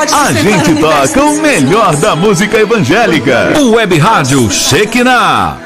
A gente toca o melhor da música evangélica. O Web Rádio Shekinah.